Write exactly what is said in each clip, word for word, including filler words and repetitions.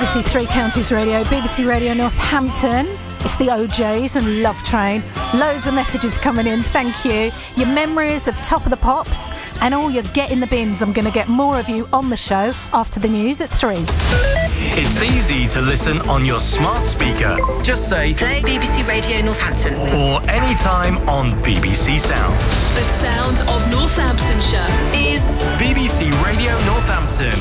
B B C Three Counties Radio, B B C Radio Northampton. It's the O Js and Love Train. Loads of messages coming in, thank you. Your memories of Top of the Pops and all your Get in the Bins. I'm going to get more of you on the show after the news at three. It's easy to listen on your smart speaker. Just say, play B B C Radio Northampton. Or anytime on B B C Sounds. The sound of Northamptonshire is B B C Radio Northampton.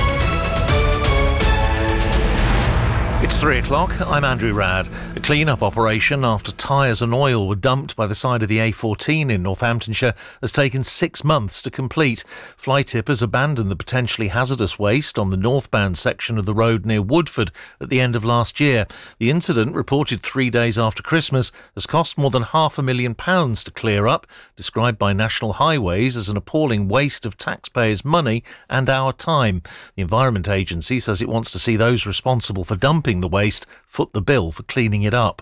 It's three o'clock. I'm Andrew Radd. A clean-up operation after tyres and oil were dumped by the side of the A fourteen in Northamptonshire has taken six months to complete. Fly tippers abandoned the potentially hazardous waste on the northbound section of the road near Woodford at the end of last year. The incident, reported three days after Christmas, has cost more than half a million pounds to clear up, described by National Highways as an appalling waste of taxpayers' money and our time. The Environment Agency says it wants to see those responsible for dumping the waste foot the bill for cleaning it up.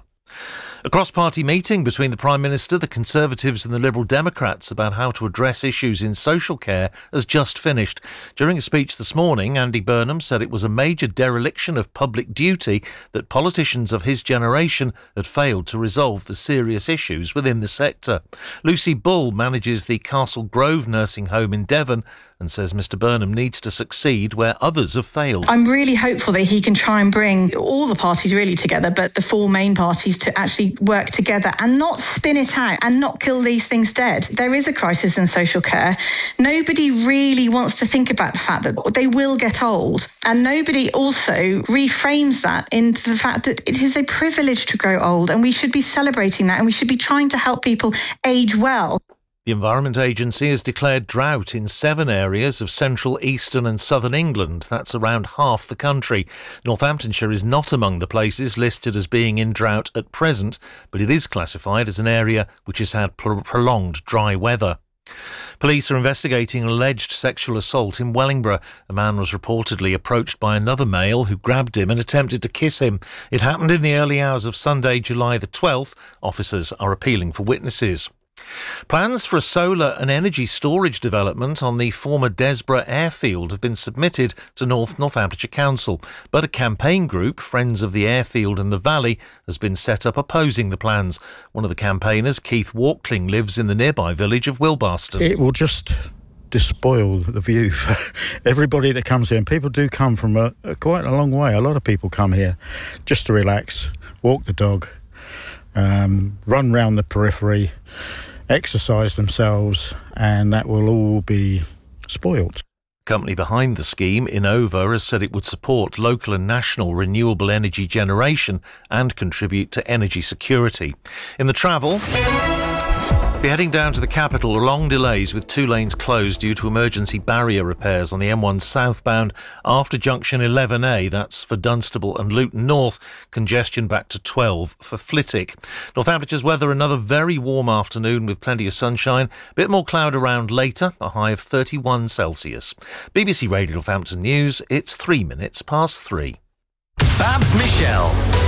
A cross-party meeting between the Prime Minister, the Conservatives and the Liberal Democrats about how to address issues in social care has just finished. During a speech this morning, Andy Burnham said it was a major dereliction of public duty that politicians of his generation had failed to resolve the serious issues within the sector. Lucy Bull manages the Castle Grove nursing home in Devon and says Mr Burnham needs to succeed where others have failed. I'm really hopeful that he can try and bring all the parties really together, but the four main parties to actually work together and not spin it out and not kill these things dead. There is a crisis in social care. Nobody really wants to think about the fact that they will get old. And nobody also reframes that into the fact that it is a privilege to grow old, and we should be celebrating that, and we should be trying to help people age well. The Environment Agency has declared drought in seven areas of central, eastern and southern England. That's around half the country. Northamptonshire is not among the places listed as being in drought at present, but it is classified as an area which has had pro- prolonged dry weather. Police are investigating an alleged sexual assault in Wellingborough. A man was reportedly approached by another male who grabbed him and attempted to kiss him. It happened in the early hours of Sunday, July the twelfth. Officers are appealing for witnesses. Plans for a solar and energy storage development on the former Desborough airfield have been submitted to North Northamptonshire Council, but a campaign group, Friends of the Airfield and the Valley, has been set up opposing the plans. One of the campaigners, Keith Walkling, lives in the nearby village of Wilbarston. It will just despoil the view for everybody that comes here, and people do come from a, a quite a long way. A lot of people come here just to relax, walk the dog, um, run round the periphery, exercise themselves, and that will all be spoilt. Company behind the scheme, Innova, has said it would support local and national renewable energy generation and contribute to energy security. In the travel, be heading down to the capital, long delays with two lanes closed due to emergency barrier repairs on the M one southbound after junction eleven A. That's for Dunstable and Luton North. Congestion back to twelve for Flitwick. Northamptonshire's weather, another very warm afternoon with plenty of sunshine. A bit more cloud around later, a high of thirty-one Celsius. B B C Radio Northampton News, it's three minutes past three. Babs Michelle.